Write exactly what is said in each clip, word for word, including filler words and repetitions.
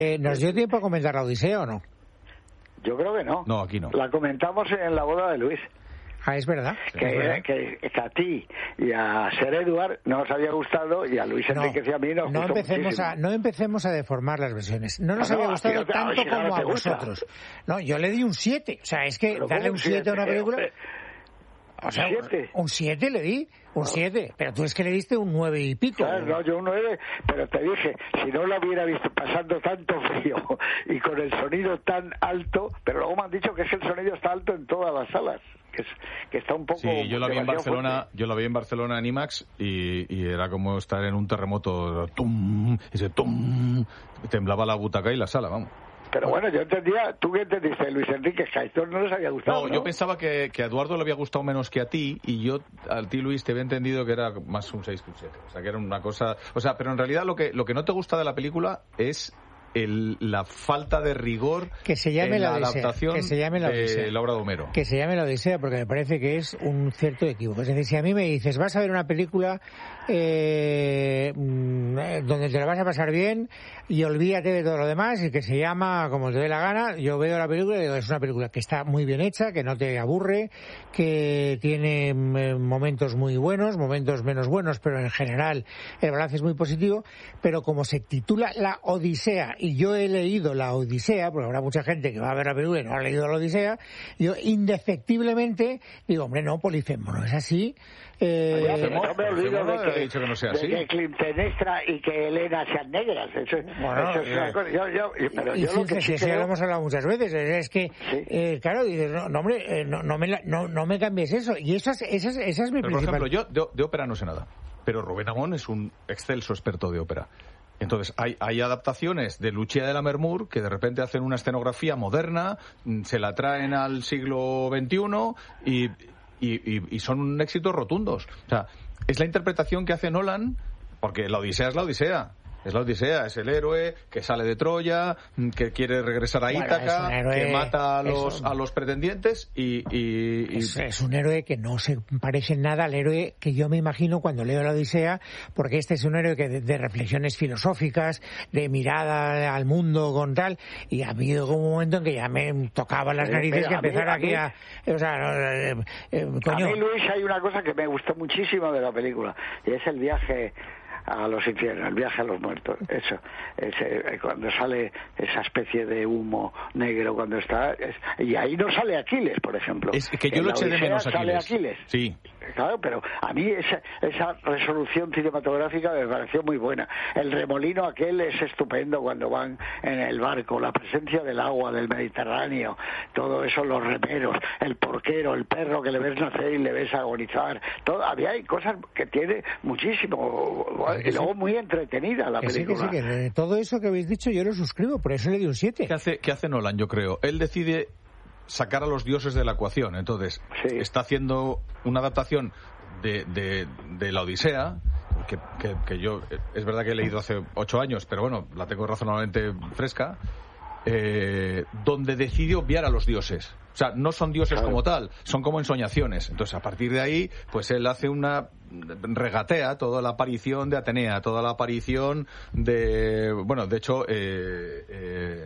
Eh, ¿Nos dio tiempo a comentar la Odisea o no? Yo creo que no. No, aquí no. La comentamos en la boda de Luis. Ah, es verdad. Que, es verdad. que, que a ti y a Ser Eduard no os había gustado y a Luis Enrique y a mí nos no gustó empecemos muchísimo. a No empecemos a deformar las versiones. No nos no, había gustado no, tanto si no, como no a te gusta. vosotros. No, yo le di un siete. O sea, es que Pero darle ¿cómo un siete a una película... Eh, O sea, ¿siete? un siete le di, un siete, pero tú es que le diste un nueve y pico. Claro, no, yo un nueve, pero te dije, si no lo hubiera visto pasando tanto frío y con el sonido tan alto, pero luego me han dicho que es que el sonido está alto en todas las salas, que, es, que está un poco... Sí, yo la vi en Barcelona, fuerte. yo la vi en Barcelona en IMAX y, y era como estar en un terremoto, tum, ese tum, temblaba la butaca y la sala, vamos. Pero bueno, yo entendía, ¿tú qué entendiste, Luis Enrique? Que a estos no les había gustado, No, ¿no? yo pensaba que, que a Eduardo le había gustado menos que a ti y yo, a ti, Luis, te había entendido que era más un seis que un siete. O sea, que era una cosa... O sea, pero en realidad lo que, lo que no te gusta de la película es el, la falta de rigor que se llame en la, la Odisea, adaptación que se llame la Odisea. de la obra de Homero. Que se llame la Odisea, porque me parece que es un cierto equívoco. Es decir, si a mí me dices, vas a ver una película eh, donde te la vas a pasar bien y olvídate de todo lo demás y que se llama como te dé la gana, yo veo la película y digo, es una película que está muy bien hecha, que no te aburre, que tiene eh, momentos muy buenos, momentos menos buenos, pero en general el balance es muy positivo, pero como se titula La Odisea y yo he leído La Odisea, porque habrá mucha gente que va a ver la película y no ha leído La Odisea, yo indefectiblemente digo, hombre, no, Polifemo, no es así. Eh, Ya, pero no me olvido de que, he dicho que no sea de así. que Clitemnestra y que Elena sean negras. Eso, Bueno, eso es una cosa. Yo, yo, pero y yo lo que fíjese, sí si ya creo... lo hemos hablado muchas veces, es, es que, Sí. eh, claro, dices, no, no hombre, eh, no, no, me la- no, no me cambies eso. Y esa es, esa es, esa es mi Pero, por principal... ejemplo, yo de, de ópera no sé nada, pero Rubén Amón es un excelso experto de ópera. Entonces, hay, hay adaptaciones de Lucia de Lammermoor que de repente hacen una escenografía moderna, se la traen al siglo veintiuno y, y, y, y son éxitos rotundos. O sea, es la interpretación que hace Nolan, porque la Odisea es la Odisea. Es la Odisea, es el héroe que sale de Troya, que quiere regresar a Bueno, Ítaca, es un héroe- que mata a los, es un- a los pretendientes y... y- y- Es, es un héroe que no se parece en nada al héroe que yo me imagino cuando leo la Odisea, porque este es un héroe que de, de reflexiones filosóficas, de mirada al mundo con tal, y ha habido un momento en que ya me tocaba las Eh, narices mira, que a mí- empezara a aquí mí- a... O sea, no, eh, eh, A coño... mí, Luis, hay una cosa que me gustó muchísimo de la película, y es el viaje a los infiernos, el viaje a los muertos. Eso, ese, cuando sale esa especie de humo negro, cuando está... Es, y ahí no sale Aquiles, por ejemplo. Es que yo En lo la eché de Odisea menos sale Aquiles. Aquiles. Sí. Claro, pero a mí esa, esa resolución cinematográfica me pareció muy buena. El remolino aquel es estupendo cuando van en el barco, la presencia del agua, del Mediterráneo, todo eso, los remeros, el porquero, el perro que le ves nacer y le ves agonizar, todo, había hay cosas que tiene muchísimo, Sí, y luego sí. muy entretenida la Que sí, que película. sí, que de todo eso que habéis dicho yo lo suscribo, por eso le di un siete. ¿Qué hace, qué hace Nolan, yo creo? Él decide sacar a los dioses de la ecuación. Entonces, Sí. está haciendo una adaptación de, de, de la Odisea, que, que, que yo, es verdad que he leído hace ocho años, pero bueno, la tengo razonablemente fresca, eh, donde decide obviar a los dioses. O sea, no son dioses Claro. como tal, son como ensoñaciones. Entonces, a partir de ahí, pues él hace una... regatea toda la aparición de Atenea, toda la aparición de... Bueno, de hecho, eh, eh,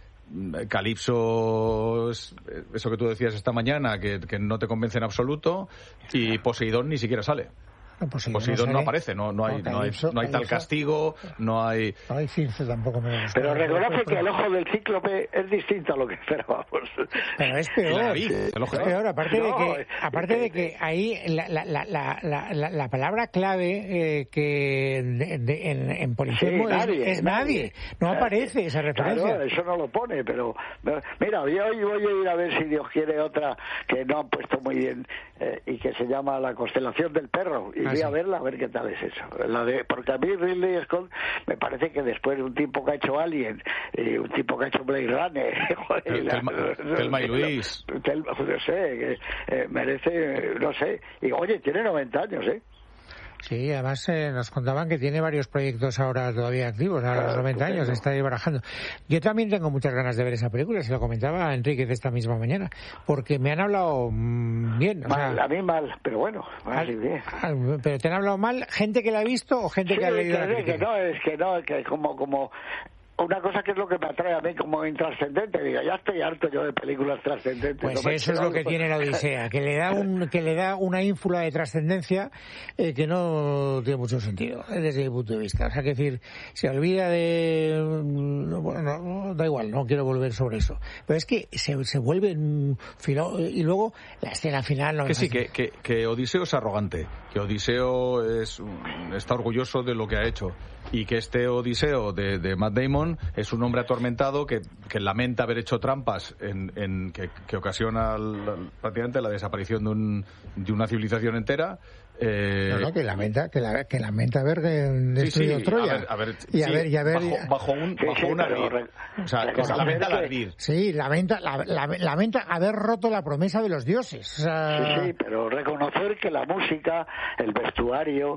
Calipso, eso que tú decías esta mañana, que, que no te convence en absoluto, y Poseidón ni siquiera sale. No, Poseidón, Poseidón no, no sale. aparece, no, no, hay, No, no hay, Calipso- no hay tal Calipso- castigo, no hay... No hay Circe tampoco me gusta. Pero reconoce que el ojo del cíclope es distinto a lo que esperábamos. Pero es La peor. nariz, el ojo. Es peor, aparte de No, que, es- aparte de que ahí la, la, la, la, la, la palabra clave eh, que de- de- en, en Polifemo Sí, es, nadie, es nadie. No Nadie. aparece esa referencia. Claro, eso no lo pone, pero... Mira, yo hoy voy a ir a ver si Dios quiere otra que no han puesto muy bien eh, y que se llama La constelación del perro. Y Ah, voy sí. a verla a ver qué tal es eso. La de, porque a mí Ridley Scott me parece que después de un tipo que ha hecho Alien y un tipo que ha hecho Blade Runner... joder, Tel- la- Telma- Telma y Luis. Tel- no sé, que, eh, merece, no sé. Y oye, tiene noventa años, ¿eh? Sí, además eh, nos contaban que tiene varios proyectos ahora todavía activos, a los Claro, noventa años, estupendo. está ahí barajando. Yo también tengo muchas ganas de ver esa película, se lo comentaba a Enrique de esta misma mañana, porque me han hablado mm, bien. O Mal, sea, a mí mal, pero bueno, mal y bien. al- pero te han hablado mal gente que la ha visto o gente Sí, que ha leído la que, que crítica. no, es que no, que como, como una cosa que es lo que me atrae a mí como intrascendente, diga, ya estoy harto yo de películas trascendentes. Pues no eso es lo que tiene la Odisea, que le da un que le da una ínfula de trascendencia eh, que no tiene mucho sentido desde mi punto de vista. O sea, que decir, se olvida de, bueno, no, da igual, no quiero volver sobre eso, pero es que se, se vuelve un filo, y luego la escena final no que sí que, que, que Odiseo es arrogante, que Odiseo es está orgulloso de lo que ha hecho, y que este Odiseo de, de Matt Damon es un hombre atormentado que, que lamenta haber hecho trampas en, en que, que ocasiona el, prácticamente la desaparición de, un, de una civilización entera. Eh... No, no, que lamenta, que, la, que lamenta haber destruido sí, sí, Troya. A ver, a ver, y a sí, ver, y a ver, bajo, bajo un, sí, bajo sí, un ardid. re, o sea, que se lamenta el ardid. Sí, lamenta, la, la, lamenta haber roto la promesa de los dioses. O sea... Sí, sí, pero reconocer que la música, el vestuario,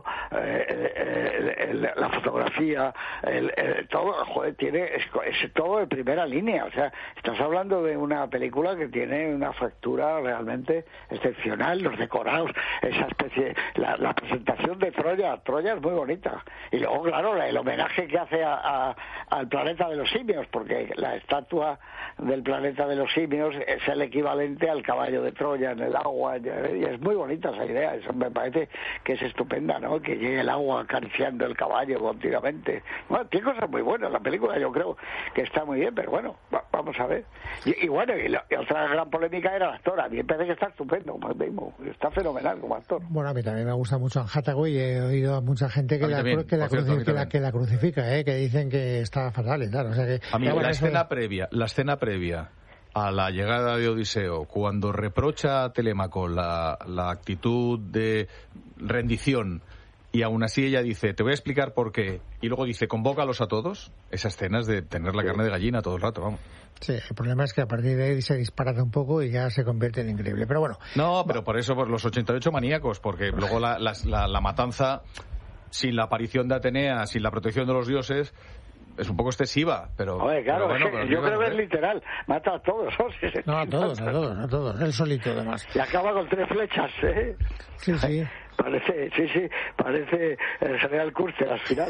eh, el, el, la fotografía, el, el, todo, joder, tiene, es, es todo de primera línea. O sea, estás hablando de una película que tiene una factura realmente excepcional, los decorados, esa especie, la, la presentación de Troya, Troya es muy bonita. Y luego, claro, el homenaje que hace a, a, al planeta de los simios, porque la estatua del planeta de los simios es el equivalente al caballo de Troya en el agua, y es muy bonita esa idea. Eso me parece que es estupenda, ¿no? Que llegue el agua acariciando el caballo continuamente. Bueno, tiene cosas muy buenas la película, yo creo que está muy bien, pero bueno, va, vamos a ver. Y, y bueno, y, la, y otra gran polémica era el actor. A mí me parece que está estupendo, está fenomenal como actor. Bueno, a mí también me gusta mucho Anne Hathaway, he oído a mucha gente que, la, también, que, la, cierto, cruci- que, la, que la crucifica, ¿eh? Que dicen que está fatal y tal. O sea que, a mí la, bueno, escena eso... previa, la escena previa a la llegada de Odiseo, cuando reprocha a Telémaco la, la actitud de rendición, y aún así ella dice, te voy a explicar por qué, y luego dice, convócalos a todos, esa escena es de tener la carne de gallina todo el rato, vamos. Sí, el problema es que a partir de ahí se disparata un poco y ya se convierte en increíble, pero bueno. No, pero por eso, por los ochenta y ocho maníacos, porque luego la, la, la, la matanza, sin la aparición de Atenea, sin la protección de los dioses, es un poco excesiva, pero... Oye, claro, pero bueno, es que pero yo digo, creo que ¿eh? es literal, mata a todos. No, a todos, a todos, a todos, él solito además. Y acaba con tres flechas, ¿eh? Sí, sí. Parece, sí, sí, parece el general Custer al final.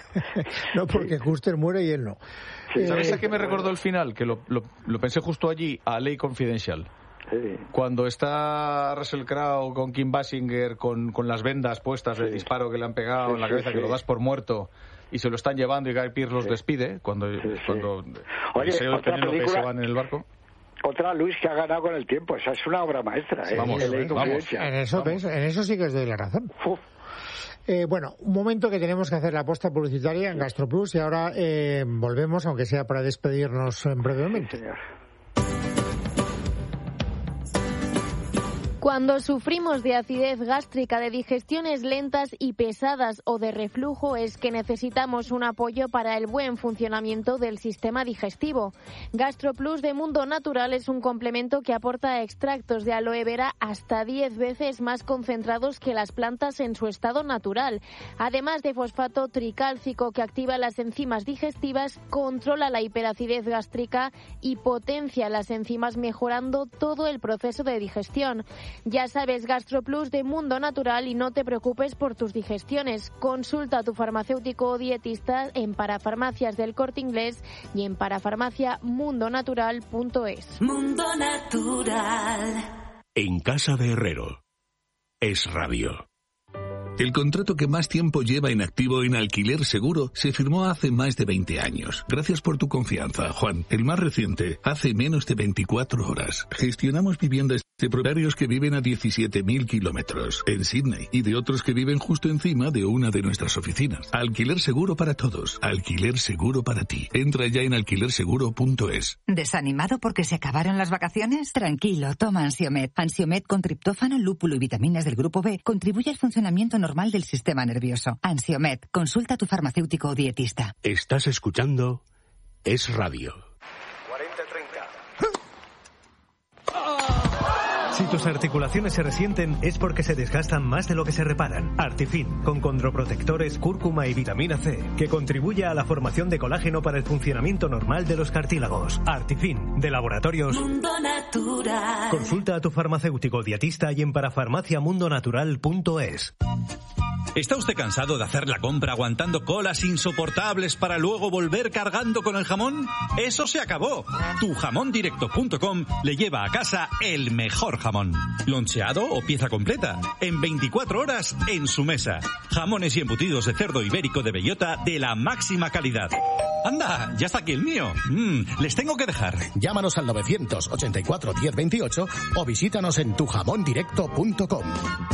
No, porque Custer muere y él no. Sí, ¿sabes a qué me recordó el final? Que lo, lo, lo pensé justo allí, a Ley Confidential. Sí. Cuando está Russell Crowe con Kim Basinger con, con las vendas puestas del sí. disparo que le han pegado sí, en la cabeza, sí, que sí. lo das por muerto y se lo están llevando y Guy Pearce los sí. despide cuando, sí, sí. cuando Oye, otra película... se van en el barco. Otra, Luis, que ha ganado con el tiempo. Esa es una obra maestra, ¿eh? Vamos, ¿eh? vamos. En eso, vamos. ¿ves? En eso sí que os doy la razón. Eh, bueno, un momento que tenemos que hacer la aposta publicitaria en GastroPlus y ahora eh, volvemos, aunque sea para despedirnos brevemente. Sí, señor. Cuando sufrimos de acidez gástrica, de digestiones lentas y pesadas o de reflujo, es que necesitamos un apoyo para el buen funcionamiento del sistema digestivo. GastroPlus de Mundo Natural es un complemento que aporta extractos de aloe vera hasta diez veces más concentrados que las plantas en su estado natural. Además de fosfato tricálcico que activa las enzimas digestivas, controla la hiperacidez gástrica y potencia las enzimas, mejorando todo el proceso de digestión. Ya sabes, GastroPlus de Mundo Natural, y no te preocupes por tus digestiones. Consulta a tu farmacéutico o dietista en Parafarmacias del Corte Inglés y en parafarmacia mundo natural punto es. Mundo Natural. En casa de Herrero. Es Radio. El contrato que más tiempo lleva en activo en Alquiler Seguro se firmó hace más de veinte años. Gracias por tu confianza, Juan. El más reciente, hace menos de veinticuatro horas. Gestionamos viviendas de propietarios que viven a diecisiete mil kilómetros en Sydney y de otros que viven justo encima de una de nuestras oficinas. Alquiler Seguro para todos. Alquiler Seguro para ti. Entra ya en alquiler seguro punto es. ¿Desanimado porque se acabaron las vacaciones? Tranquilo, toma Ansiomed. Ansiomed con triptófano, lúpulo y vitaminas del grupo B contribuye al funcionamiento normal del sistema nervioso. Ansiomed, consulta a tu farmacéutico o dietista. Estás escuchando Es Radio. cuarenta treinta. Si tus articulaciones se resienten es porque se desgastan más de lo que se reparan. Artifin, con condroprotectores, cúrcuma y vitamina C, que contribuye a la formación de colágeno para el funcionamiento normal de los cartílagos. Artifin, de Laboratorios Mundo Natural. Consulta a tu farmacéutico dietista y en parafarmacia mundo natural punto es. ¿Está usted cansado de hacer la compra aguantando colas insoportables para luego volver cargando con el jamón? ¡Eso se acabó! tu jamón directo punto com le lleva a casa el mejor jamón. Loncheado o pieza completa. En veinticuatro horas en su mesa. Jamones y embutidos de cerdo ibérico de bellota de la máxima calidad. ¡Anda! ¡Ya está aquí el mío! Mm, les tengo que dejar. Llámanos al novecientos ochenta y cuatro diez veintiocho o visítanos en tu jamón directo punto com.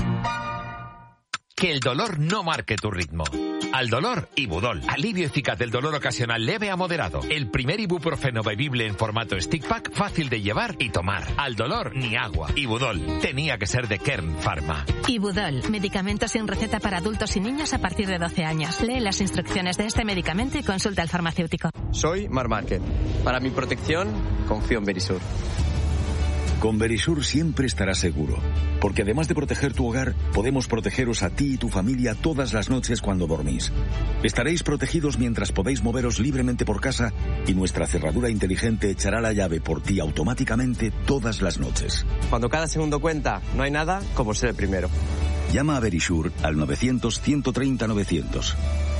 Que el dolor no marque tu ritmo. Al dolor, Ibudol. Alivio eficaz del dolor ocasional leve a moderado. El primer ibuprofeno bebible en formato stick pack, fácil de llevar y tomar. Al dolor, ni agua. Ibudol. Tenía que ser de Kern Pharma. Ibudol. Medicamento sin receta para adultos y niños a partir de doce años. Lee las instrucciones de este medicamento y consulta al farmacéutico. Soy Mar Márquez. Para mi protección, confío en Verisur. Con Verisur siempre estarás seguro, porque además de proteger tu hogar, podemos protegeros a ti y tu familia todas las noches cuando dormís. Estaréis protegidos mientras podéis moveros libremente por casa y nuestra cerradura inteligente echará la llave por ti automáticamente todas las noches. Cuando cada segundo cuenta, no hay nada como ser el primero. Llama a Verisur al novecientos ciento treinta novecientos.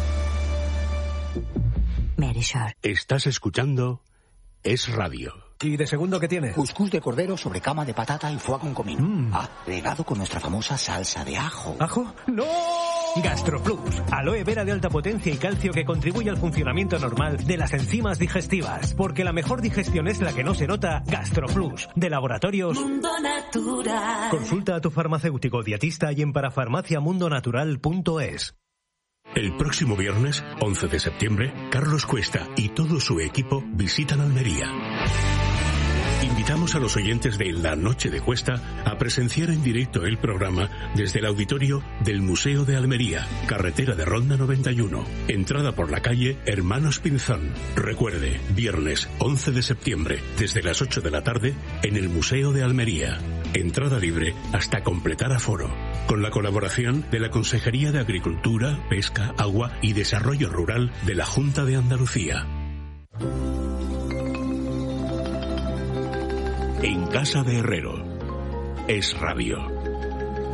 Verisur. Estás escuchando Es Radio. ¿Y de segundo qué tiene? Cuscús de cordero sobre cama de patata y foie con comino. Mm. Agregado con nuestra famosa salsa de ajo. ¿Ajo? ¡No! GastroPlus. Aloe vera de alta potencia y calcio que contribuye al funcionamiento normal de las enzimas digestivas. Porque la mejor digestión es la que no se nota. GastroPlus. De Laboratorios Mundo Natural. Consulta a tu farmacéutico dietista y en parafarmacia mundo natural punto es. El próximo viernes, once de septiembre, Carlos Cuesta y todo su equipo visitan Almería. Invitamos a los oyentes de La Noche de Cuesta a presenciar en directo el programa desde el auditorio del Museo de Almería, carretera de Ronda noventa y uno, entrada por la calle Hermanos Pinzón. Recuerde, viernes once de septiembre, desde las ocho de la tarde, en el Museo de Almería. Entrada libre hasta completar aforo. Con la colaboración de la Consejería de Agricultura, Pesca, Agua y Desarrollo Rural de la Junta de Andalucía. En Casa de Herrero. Es Radio.